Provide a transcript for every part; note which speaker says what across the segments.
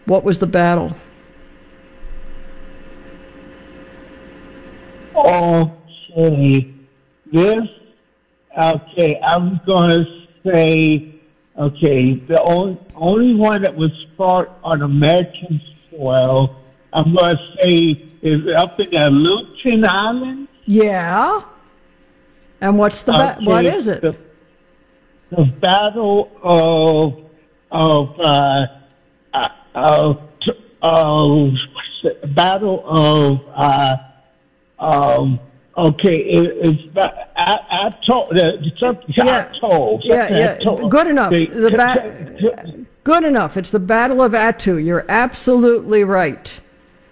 Speaker 1: What was the battle?
Speaker 2: Okay. I'm going to say, the only one that was fought on American soil, I'm going to say, is up in the Aleutian Islands.
Speaker 1: Yeah. And what's the what is it?
Speaker 2: The Battle of it's atoll.
Speaker 1: Yeah. Good enough. Good enough. It's the Battle of Attu. You're absolutely right.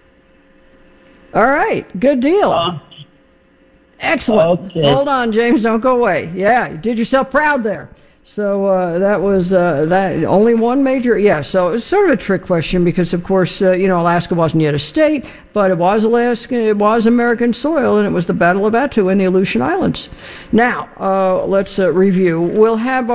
Speaker 1: All right. Good deal. Excellent.
Speaker 2: Okay.
Speaker 1: Hold on, James. Don't go away. Yeah, you did yourself proud there. So that was that only one major. Yeah, so it's sort of a trick question because, of course, Alaska wasn't yet a state, but it was Alaska. It was American soil, and it was the Battle of Attu in the Aleutian Islands. Now, let's review. We'll have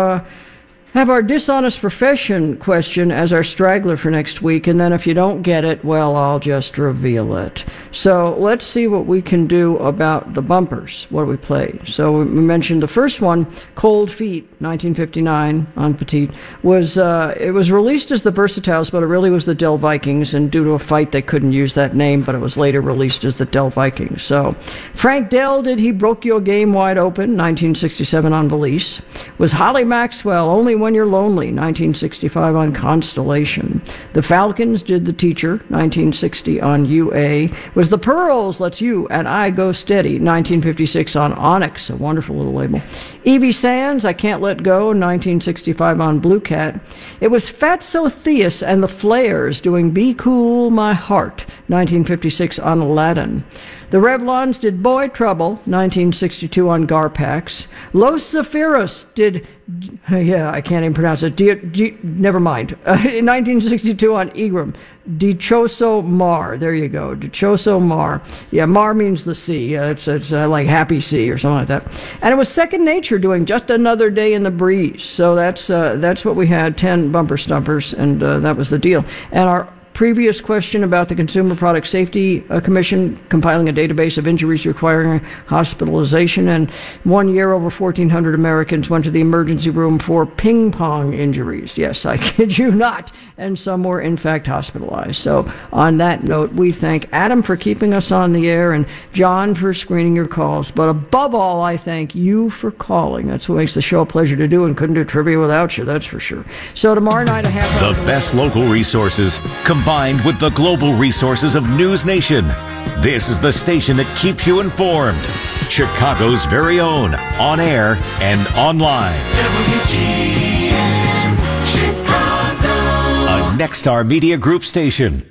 Speaker 1: our dishonest profession question as our straggler for next week, and then if you don't get it, well, I'll just reveal it. So let's see what we can do about the bumpers. What do we play? So we mentioned the first one, Cold Feet, 1959 on Petite, it was released as the Versatiles, but it really was the Del Vikings, and due to a fight they couldn't use that name, but it was later released as the Del Vikings. So Frank Dell did He Broke Your Game Wide Open, 1967 on Valise. Was Holly Maxwell, Only When You're Lonely, 1965 on Constellation. The Falcons did The Teacher, 1960 on UA. Was The Pearls, Let's You and I Go Steady, 1956 on Onyx, a wonderful little label. Evie Sands, I Can't Let Go, 1965 on Blue Cat. It was Fatso Theus and the Flares doing Be Cool My Heart, 1956 on Aladdin. The Revlons did Boy Trouble, 1962 on Garpax. Los Zephyros did, I can't even pronounce it, never mind, 1962 on Egram. Dichoso Mar, there you go, Dichoso Mar. Yeah, Mar means the sea, it's like Happy Sea or something like that. And it was Second Nature doing Just Another Day in the Breeze. So that's what we had, 10 bumper stumpers, and that was the deal. And our previous question about the Consumer Product Safety Commission compiling a database of injuries requiring hospitalization, and 1 year over 1,400 Americans went to the emergency room for ping pong injuries. Yes, I kid you not. And some were, in fact, hospitalized. So on that note, we thank Adam for keeping us on the air and John for screening your calls. But above all, I thank you for calling. That's what makes the show a pleasure to do, and couldn't do trivia without you, that's for sure. So tomorrow night, a half hour.
Speaker 3: The best local resources combined with the global resources of News Nation. This is the station that keeps you informed. Chicago's very own, on air and online. WGN Chicago. A Nexstar Media Group station.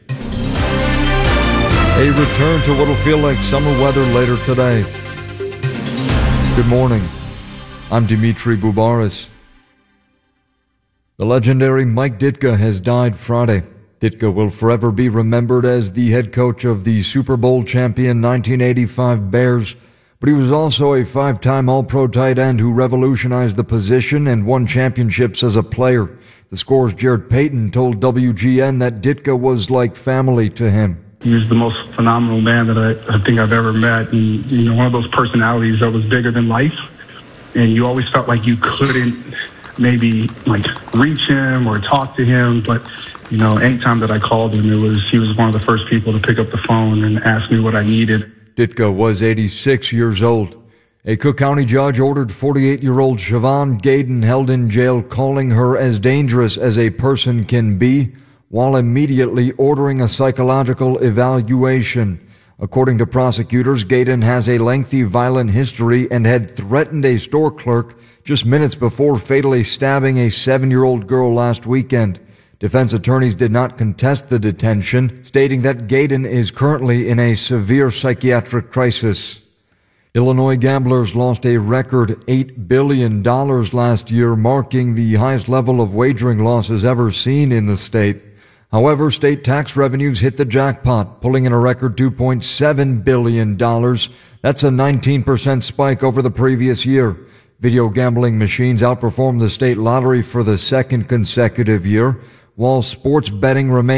Speaker 4: A return to what'll feel like summer weather later today. Good morning. I'm Dimitri Boubaris. The legendary Mike Ditka has died Friday. Ditka will forever be remembered as the head coach of the Super Bowl champion 1985 Bears, but he was also a five-time All-Pro tight end who revolutionized the position and won championships as a player. The Score's Jared Payton told WGN that Ditka was like family to him.
Speaker 5: He was the most phenomenal man that I think I've ever met, and one of those personalities that was bigger than life, and you always felt like you couldn't maybe reach him or talk to him, but anytime that I called him, he was one of the first people to pick up the phone and ask me what I needed.
Speaker 4: Ditka was 86 years old. A Cook County judge ordered 48-year-old Siobhan Gaydon held in jail, calling her as dangerous as a person can be, while immediately ordering a psychological evaluation. According to prosecutors, Gaydon has a lengthy violent history and had threatened a store clerk just minutes before fatally stabbing a 7-year-old girl last weekend. Defense attorneys did not contest the detention, stating that Gaydon is currently in a severe psychiatric crisis. Illinois gamblers lost a record $8 billion last year, marking the highest level of wagering losses ever seen in the state. However, state tax revenues hit the jackpot, pulling in a record $2.7 billion. That's a 19% spike over the previous year. Video gambling machines outperformed the state lottery for the second consecutive year, while sports betting remained